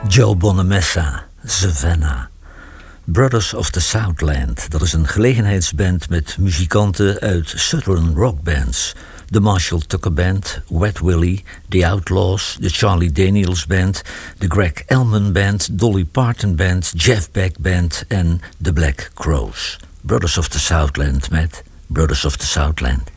Joe Bonamessa, Savannah. Brothers of the Southland, dat is een gelegenheidsband met muzikanten uit Southern rock bands. De Marshall Tucker Band, Wet Willie, The Outlaws, de Charlie Daniels Band, de Greg Elman Band, Dolly Parton Band, Jeff Beck Band en The Black Crowes. Brothers of the Southland met Brothers of the Southland.